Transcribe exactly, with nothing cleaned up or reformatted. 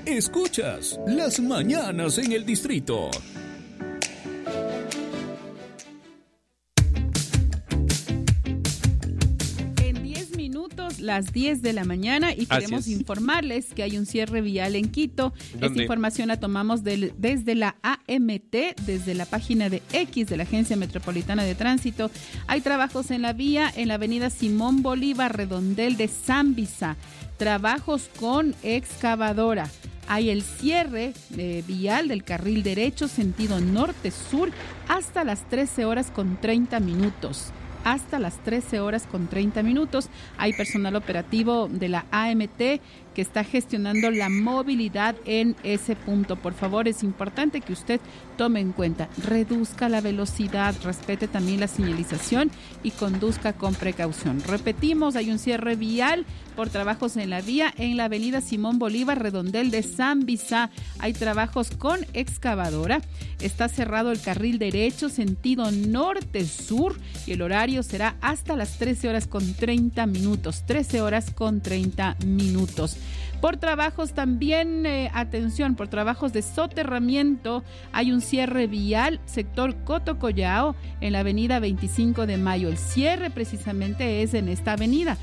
Escuchas Las Mañanas en el Distrito. Las diez de la mañana y queremos informarles que hay un cierre vial en Quito. ¿Dónde? Esta información la tomamos del, desde la A M T, desde la página de X de la Agencia Metropolitana de Tránsito. Hay trabajos en la vía en la avenida Simón Bolívar, redondel de Zambisa. Trabajos con excavadora. Hay el cierre eh, vial del carril derecho sentido norte-sur hasta las trece horas con treinta minutos. Hasta las trece horas con treinta minutos. Hay personal operativo de la A M T que está gestionando la movilidad en ese punto. Por favor, es importante que usted tome en cuenta, reduzca la velocidad, respete también la señalización y conduzca con precaución. Repetimos, hay un cierre vial por trabajos en la vía en la avenida Simón Bolívar, redondel de Zambisa. Hay trabajos con excavadora. Está cerrado el carril derecho sentido norte-sur y el horario será hasta las trece horas con treinta minutos. trece horas con treinta minutos. Por trabajos también, eh, atención, por trabajos de soterramiento, hay un cierre vial, sector Cotocollao, en la avenida veinticinco de mayo. El cierre precisamente es en esta avenida.